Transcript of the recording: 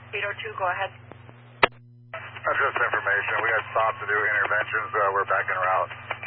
802, go ahead. Just information. We had stopped to do interventions. We're back en route.